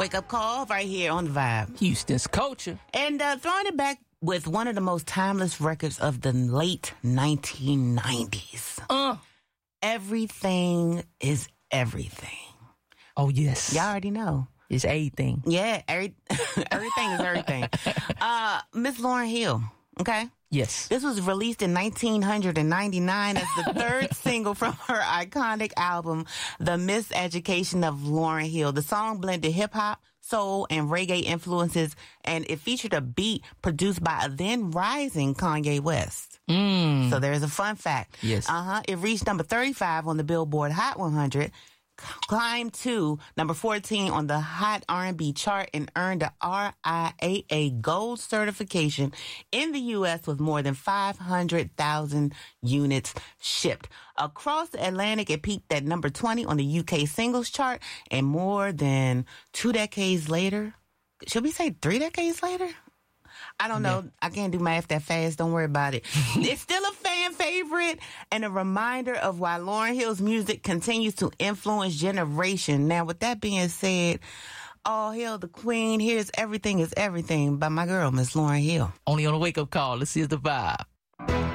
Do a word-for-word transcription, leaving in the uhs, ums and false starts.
Wake Up Call right here on The Vibe. Houston's culture. And uh, throwing it back with one of the most timeless records of the late nineteen nineties. Uh. Everything is everything. Oh, yes. Y'all already know. It's everything. Yeah, every, everything is everything. uh, Miss Lauryn Hill, okay? Yes. This was released in nineteen ninety-nine as the third single from her iconic album, The Miseducation of Lauryn Hill. The song blended hip-hop, soul, and reggae influences, and it featured a beat produced by a then-rising Kanye West. Mm. So there's a fun fact. Yes. Uh-huh. It reached number thirty-five on the Billboard Hot one hundred, climbed to number fourteen on the Hot R and B chart, and earned a R I A A Gold certification in the U S with more than five hundred thousand units shipped. Across the Atlantic, it peaked at number twenty on the U K singles chart, and more than two decades later, should we say three decades later? I don't know. Yeah. I can't do math that fast. Don't worry about it. It's still a fan favorite and a reminder of why Lauryn Hill's music continues to influence generation. Now, with that being said, all hail the queen. Here's Everything is Everything by my girl, Miss Lauryn Hill. Only on a Wake Up Call. This is The Vibe.